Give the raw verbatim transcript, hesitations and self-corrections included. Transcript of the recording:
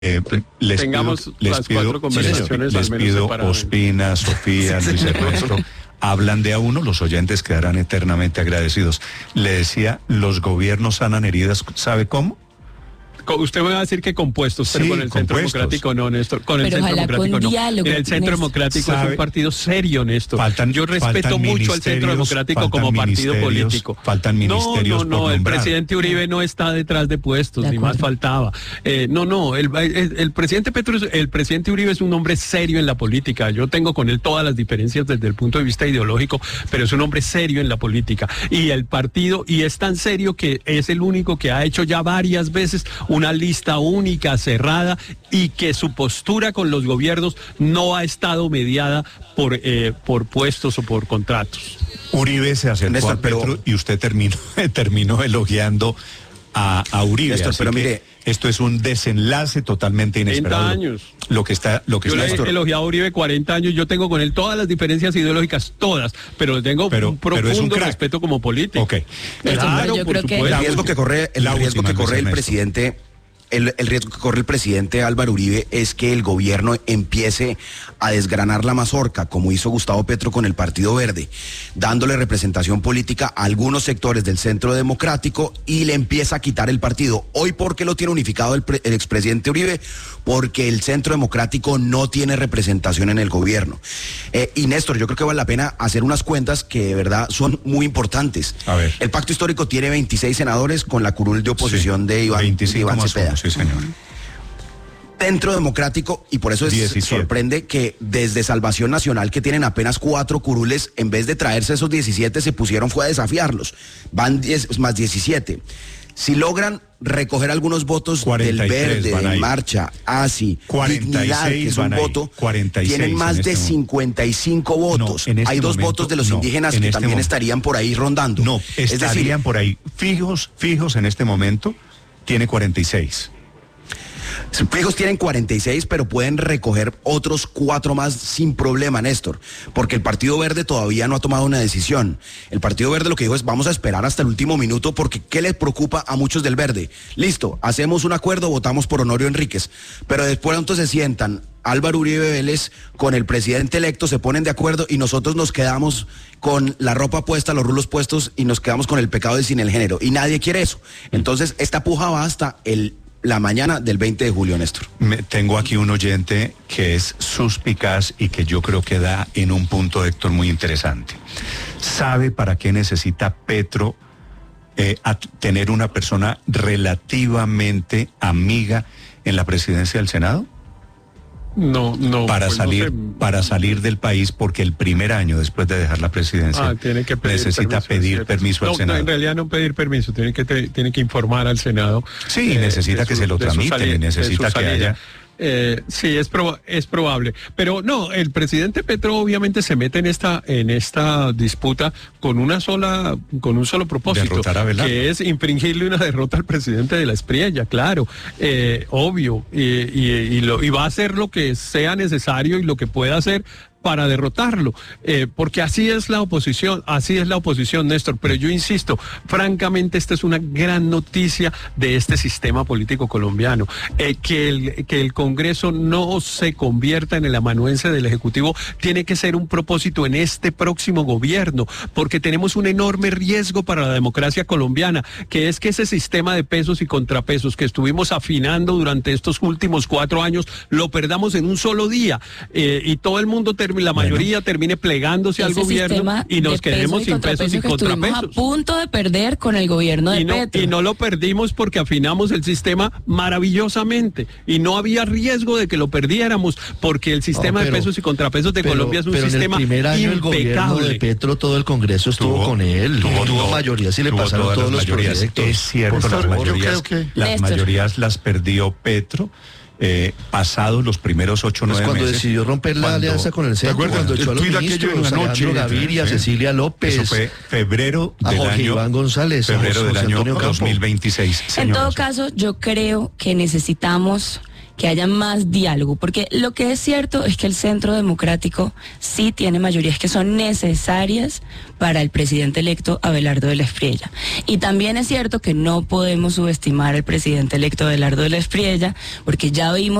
Eh, les Tengamos pido, les las pido, cuatro conversaciones les al menos pido separadas. Ospina, Sofía, Luis Ernesto, hablan de a uno, los oyentes quedarán eternamente agradecidos. Le decía, los gobiernos sanan heridas, ¿sabe cómo? Usted me va a decir que compuestos, pero Sí, con el Centro compuestos. Democrático no, Néstor. Con el Pero Centro ojalá Democrático con no. diálogo, El Centro Néstor. Democrático ¿Sabe? es un partido serio, Néstor. Faltan- Yo respeto faltan mucho al Centro ministerios, Democrático faltan como partido ministerios, político. faltan ministerios No, no, no, por el nombrar. presidente Uribe no está detrás de puestos, De ni más acuerdo. faltaba. Eh, no, no, el, el, el presidente Petro, es- el presidente Uribe es un hombre serio en la política. Yo tengo con él todas las diferencias desde el punto de vista ideológico, pero es un hombre serio en la política. Y el partido, y es tan serio que es el único que ha hecho ya varias veces una lista única, cerrada, y que su postura con los gobiernos no ha estado mediada por, eh, por puestos o por contratos. Uribe se acercó Néstor, a Petro pero- y usted terminó, terminó elogiando a, a Uribe. Néstor, así pero que mire- esto es un desenlace totalmente inesperado. treinta años. Lo que está, lo que Yo está le he Néstor, elogiado a Uribe cuarenta años, yo tengo con él todas las diferencias ideológicas, todas, pero le tengo Pero- un pero es un profundo crack. respeto como político. Ok. Claro, yo por creo que- supuesto. El riesgo que corre, el La riesgo última, que Luis corre el Ernesto. presidente, el, el riesgo que corre el presidente Álvaro Uribe es que el gobierno empiece a desgranar la mazorca, como hizo Gustavo Petro con el Partido Verde, dándole representación política a algunos sectores del Centro Democrático y le empieza a quitar el partido. Hoy, ¿por qué lo tiene unificado el, pre- el expresidente Uribe? Porque el Centro Democrático no tiene representación en el gobierno. Eh, y Néstor, yo creo que vale la pena hacer unas cuentas que de verdad son muy importantes. A ver. El pacto histórico tiene veintiséis senadores con la curul de oposición de Iván, de veinticinco Iván más Cepeda. uno, sí, señor. Centro Democrático, y por eso es, diecisiete. sorprende que desde Salvación Nacional, que tienen apenas cuatro curules, en vez de traerse esos diecisiete, se pusieron fue a desafiarlos. Van diez más diecisiete. Si logran recoger algunos votos cuarenta y tres del Verde, van de ahí. Marcha, ASI, cuarenta y seis Dignidad, que es un van ahí. voto, cuarenta y seis tienen más en de este momento. cincuenta y cinco votos. No, en este Hay dos momento, votos de los no, indígenas en que este también momento. estarían por ahí rondando. No, es decir, estarían por ahí fijos, fijos en este momento, tiene cuarenta y seis. fijos tienen cuarenta y seis, pero pueden recoger otros cuatro más sin problema, Néstor, porque el Partido Verde todavía no ha tomado una decisión. El Partido Verde lo que dijo es, vamos a esperar hasta el último minuto, porque ¿qué les preocupa a muchos del Verde? Listo, hacemos un acuerdo, votamos por Honorio Enríquez, pero después entonces se sientan Álvaro Uribe Vélez con el presidente electo, se ponen de acuerdo y nosotros nos quedamos con la ropa puesta, los rulos puestos y nos quedamos con el pecado de sin el género, y nadie quiere eso. Entonces, esta puja va hasta el la mañana del veinte de julio, Néstor. Me, tengo aquí un oyente que es suspicaz y que yo creo que da en un punto, Héctor, muy interesante. ¿Sabe para qué necesita Petro eh, a tener una persona relativamente amiga en la presidencia del Senado? No, no. Para pues no salir, sé. para salir del país, porque el primer año después de dejar la presidencia Ah, tiene que pedir necesita permiso, pedir es cierto. permiso al No, Senado. no, en realidad no pedir permiso, tiene que te- tiene que informar al Senado. Sí, eh, necesita de que su- se lo de su tramiten salida- y de su necesita que salida. haya... Eh, sí, es, proba- es probable. Pero no, el presidente Petro obviamente se mete en esta, en esta disputa con una sola, con un solo propósito, Derrotar a Velarde. que es infringirle una derrota al presidente de la Espriella, claro, eh, obvio, y, y- y lo- y va a hacer lo que sea necesario y lo que pueda hacer para derrotarlo, eh, porque así es la oposición, así es la oposición, Néstor, pero yo insisto, francamente esta es una gran noticia de este sistema político colombiano, eh, que, el, que el Congreso no se convierta en el amanuense del Ejecutivo tiene que ser un propósito en este próximo gobierno, porque tenemos un enorme riesgo para la democracia colombiana, que es que ese sistema de pesos y contrapesos que estuvimos afinando durante estos últimos cuatro años, lo perdamos en un solo día, eh, y todo el mundo termine, la mayoría Bueno. termine plegándose al Ese gobierno sistema y nos de quedemos pesos y sin pesos y contrapesos que estuvimos contrapesos. a punto de perder con el gobierno de Y no, Petro. y no lo perdimos porque afinamos el sistema maravillosamente y no había riesgo de que lo perdiéramos porque el sistema No, pero- de pesos y contrapesos de pero- Colombia es un pero sistema en el primer año el gobierno de impecable. Petro, todo el Congreso estuvo Tuvo- con él, tuvo tuvo, todo- mayoría, sí le tuvo pasaron todas todos las los mayorías. proyectos. Es cierto, Por las favor, mayorías, yo creo que- las Néstor. mayorías las perdió Petro. Eh, pasados los primeros ocho o Pues nueve cuando meses. decidió romper la cuando- alianza con el centro, acuerdas? cuando El echó a los tuit aquello ministros, en la noche, Alejandro Gaviria, ¿eh? Cecilia López, Eso fue febrero a del Jorge año Iván González, a febrero José del año Antonio Campo. dos mil veintiséis. En Señora. todo caso, yo creo que necesitamos que haya más diálogo, porque lo que es cierto es que el Centro Democrático sí tiene mayorías que son necesarias para el presidente electo Abelardo de la Espriella. Y también es cierto que no podemos subestimar al presidente electo Abelardo de la Espriella, porque ya vimos